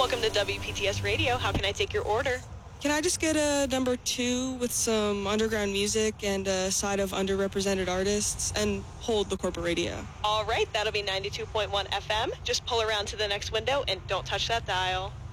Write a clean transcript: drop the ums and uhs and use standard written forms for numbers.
Welcome to WPTS Radio. How can I take your order? Can I just get a number 2 with some underground music and a side of underrepresented artists and hold the corporate radio? All right, that'll be 92.1 FM. Just pull around to the next window and don't touch that dial.